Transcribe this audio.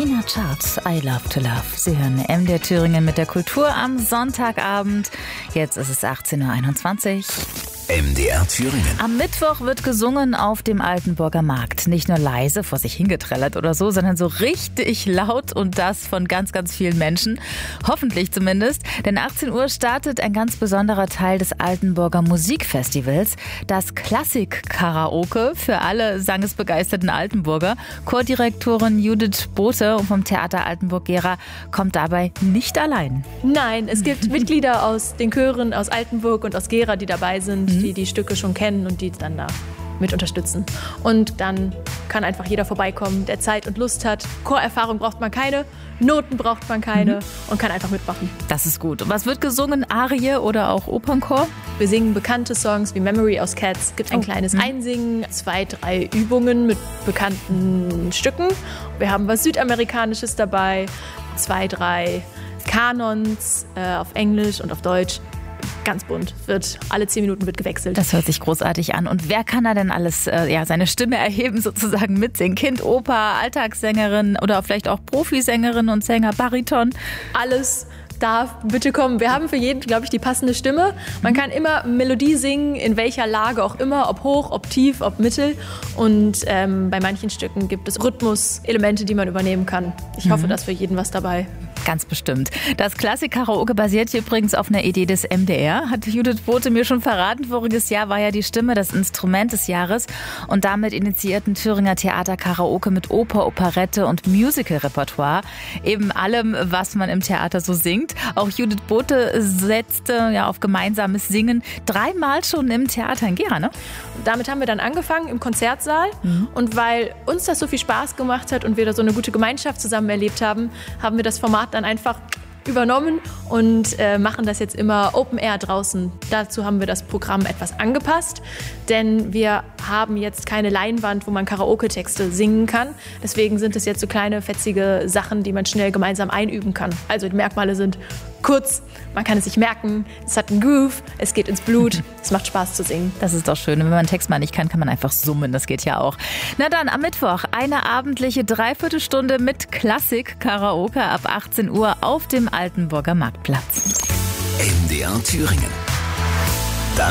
Tina Charts, I Love to Love. Sie hören MDR Thüringen mit der Kultur am Sonntagabend. Jetzt ist es 18.21 Uhr. MDR Thüringen. Am Mittwoch wird gesungen auf dem Altenburger Markt. Nicht nur leise vor sich hingetrellert oder so, sondern so richtig laut und das von ganz, ganz vielen Menschen. Hoffentlich zumindest, denn 18 Uhr startet ein ganz besonderer Teil des Altenburger Musikfestivals, das Klassik-Karaoke für alle sangesbegeisterten Altenburger. Chordirektorin Judith Bothe vom Theater Altenburg-Gera kommt dabei nicht allein. Nein, es gibt Mitglieder aus den Chören aus Altenburg und aus Gera, die dabei sind, die Stücke schon kennen und die dann da mit unterstützen. Und dann kann einfach jeder vorbeikommen, der Zeit und Lust hat. Chorerfahrung braucht man keine, Noten braucht man keine und kann einfach mitmachen. Das ist gut. Und was wird gesungen? Arie oder auch Opernchor? Wir singen bekannte Songs wie Memory aus Cats. Es gibt ein kleines Einsingen, 2, 3 Übungen mit bekannten Stücken. Wir haben was Südamerikanisches dabei, 2, 3 Kanons auf Englisch und auf Deutsch. Ganz bunt. Alle 10 Minuten wird gewechselt. Das hört sich großartig an. Und wer kann da denn alles seine Stimme erheben, sozusagen mitsingen? Kind, Oper, Alltagssängerin oder vielleicht auch Profisängerin und Sänger, Bariton? Alles darf bitte kommen. Wir haben für jeden, glaube ich, die passende Stimme. Man kann immer Melodie singen, in welcher Lage auch immer, ob hoch, ob tief, ob mittel. Und bei manchen Stücken gibt es Rhythmuselemente, die man übernehmen kann. Ich hoffe, dass für jeden was dabei. Ganz bestimmt. Das Klassik-Karaoke basiert hier übrigens auf einer Idee des MDR. Hat Judith Bothe mir schon verraten. Voriges Jahr war ja die Stimme das Instrument des Jahres. Und damit initiierten Thüringer Theater Karaoke mit Oper, Operette und Musical-Repertoire. Eben allem, was man im Theater so singt. Auch Judith Bothe setzte auf gemeinsames Singen 3-mal schon im Theater in Gera, ne? Damit haben wir dann angefangen im Konzertsaal. Und weil uns das so viel Spaß gemacht hat und wir da so eine gute Gemeinschaft zusammen erlebt haben, haben wir das Format dann einfach übernommen und machen das jetzt immer Open Air draußen. Dazu haben wir das Programm etwas angepasst, denn wir haben jetzt keine Leinwand, wo man Karaoke-Texte singen kann. Deswegen sind es jetzt so kleine, fetzige Sachen, die man schnell gemeinsam einüben kann. Also die Merkmale sind kurz, man kann es sich merken, es hat einen Groove, es geht ins Blut, es macht Spaß zu singen. Das ist doch schön. Und wenn man einen Text mal nicht kann, kann man einfach summen, das geht ja auch. Na dann, am Mittwoch eine abendliche Dreiviertelstunde mit Klassik-Karaoke ab 18 Uhr auf dem Altenburger Marktplatz. MDR Thüringen.